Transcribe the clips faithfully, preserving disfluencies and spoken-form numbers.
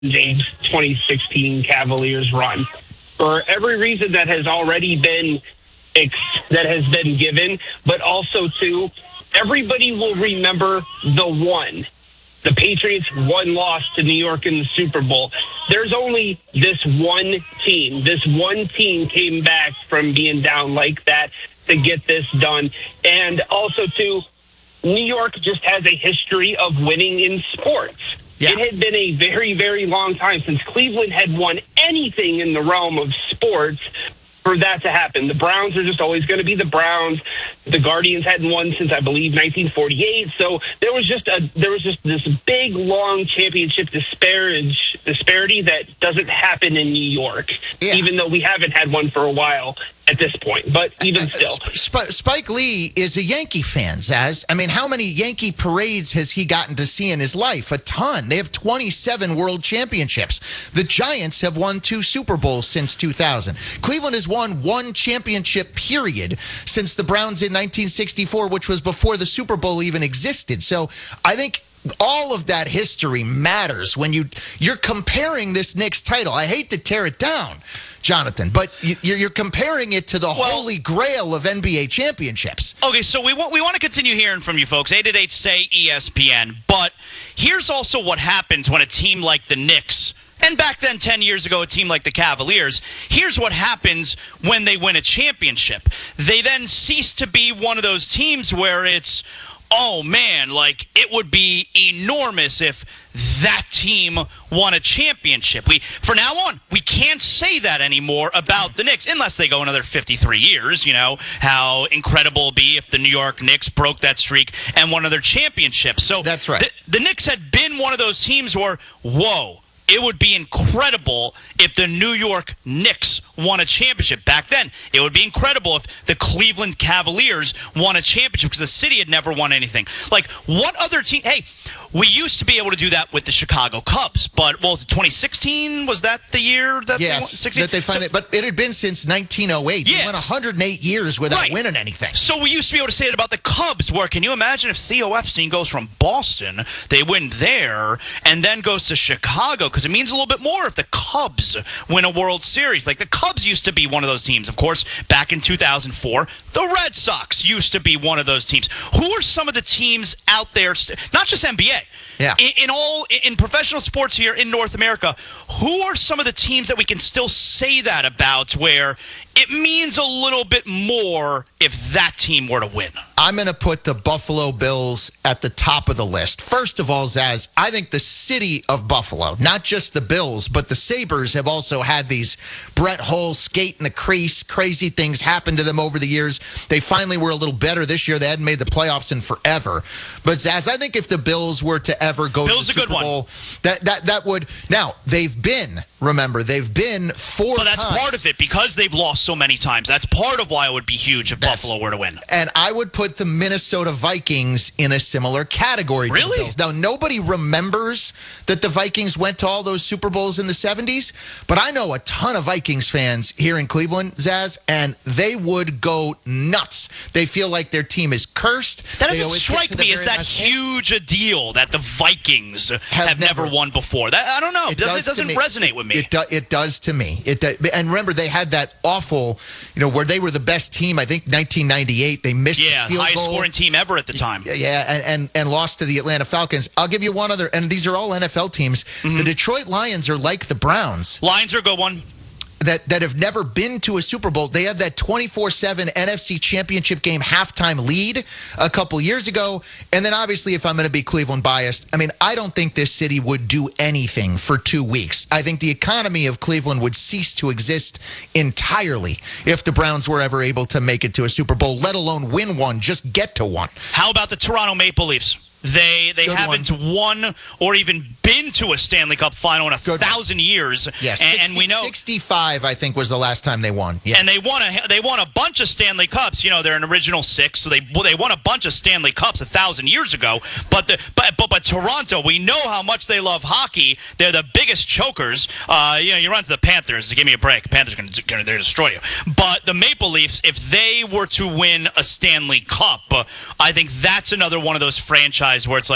James twenty sixteen Cavaliers run. For every reason that has already been ex- that has been given, but also too, everybody will remember the one. The Patriots one loss to New York in the Super Bowl. There's only this one team. This one team came back from being down like that to get this done. And also, too, New York just has a history of winning in sports. Yeah. It had been a very, very long time since Cleveland had won anything in the realm of sports for that to happen. The Browns are just always going to be the Browns. The Guardians hadn't won since, I believe, nineteen forty-eight. So there was just a there was just this big, long championship disparage, disparity that doesn't happen in New York, yeah. even though we haven't had one for a while at this point. But even still. Sp- Spike Lee is a Yankee fan, Zaz. I mean, how many Yankee parades has he gotten to see in his life? A ton. They have twenty-seven world championships. The Giants have won two Super Bowls since two thousand. Cleveland has won one championship period since the Browns in nineteen sixty-four, which was before the Super Bowl even existed. So I think all of that history matters when you, you're comparing this Knicks title. I hate to tear it down, Jonathan, but you're, you're comparing it to the well, holy grail of N B A championships. Okay, so we want we want to continue hearing from you folks. eight eight eight, S A Y, E S P N. But here's also what happens when a team like the Knicks, and back then ten years ago, a team like the Cavaliers, here's what happens when they win a championship. They then cease to be one of those teams where it's, oh man, like it would be enormous if that team won a championship. We, from now on, we can't say that anymore about the Knicks unless they go another fifty-three years. You know how incredible it would be if the New York Knicks broke that streak and won another championship. So that's right. The, the Knicks had been one of those teams where, whoa, it would be incredible if the New York Knicks won a championship. Back then, it would be incredible if the Cleveland Cavaliers won a championship because the city had never won anything. Like, what other team? Hey, we used to be able to do that with the Chicago Cubs, but what was it, twenty sixteen? Was that the year that yes, they won? that they finally, so, but it had been since nineteen oh eight. Yes. They went one hundred eight years without right. winning anything. So we used to be able to say it about the Cubs, where can you imagine if Theo Epstein goes from Boston, they win there, and then goes to Chicago, because it means a little bit more if the Cubs win a World Series. Like, the Cubs used to be one of those teams. Of course, back in two thousand four, the Red Sox used to be one of those teams. Who are some of the teams out there, not just N B A, yeah. in, in all in professional sports here in North America, who are some of the teams that we can still say that about, where it means a little bit more if that team were to win? I'm going to put the Buffalo Bills at the top of the list. First of all, Zaz, I think the city of Buffalo, not just the Bills, but the Sabres have also had these Brett Hull skate in the crease, crazy things happen to them over the years. They finally were a little better this year. They hadn't made the playoffs in forever. But, Zaz, I think if the Bills were to ever go Bills to the Super Bowl, that, that, that would – now, they've been – remember, they've been four But that's times. part of it, because they've lost so many times. That's part of why it would be huge if that's, Buffalo were to win. And I would put the Minnesota Vikings in a similar category to really? the Bills. Now, nobody remembers that the Vikings went to all those Super Bowls in the seventies, but I know a ton of Vikings fans here in Cleveland, Zaz, and they would go nuts. They feel like their team is cursed. That doesn't strike me as that huge a deal that the Vikings have, have never, never won before. That I don't know. It, does, does it doesn't resonate with me. It, do, it does to me. It do, and remember, they had that awful, you know, where they were the best team. I think nineteen ninety-eight. They missed yeah, the field highest goal. scoring team ever at the time. Yeah, and, and and lost to the Atlanta Falcons. I'll give you one other, and these are all N F L teams. Mm-hmm. The Detroit Lions are like the Browns. Lions are a good one. That, that have never been to a Super Bowl. They had that twenty-four seven N F C Championship game halftime lead a couple years ago. And then obviously, if I'm going to be Cleveland biased, I mean, I don't think this city would do anything for two weeks. I think the economy of Cleveland would cease to exist entirely if the Browns were ever able to make it to a Super Bowl, let alone win one, just get to one. How about the Toronto Maple Leafs? They they Good haven't one. won or even been to a Stanley Cup final in a Good thousand one. years. Yes, and, sixty, and we know sixty-five, I think, was the last time they won. Yeah. And they won a they won a bunch of Stanley Cups. You know, they're an original six, so they they won a bunch of Stanley Cups a thousand years ago. But the but but, but Toronto, we know how much they love hockey. They're the biggest chokers. Uh, you know, you run to the Panthers. Give me a break. Panthers are going to going to destroy you. But the Maple Leafs, if they were to win a Stanley Cup, uh, I think that's another one of those franchises where it's like,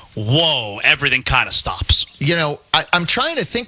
whoa, everything kind of stops. You know, I, I'm trying to think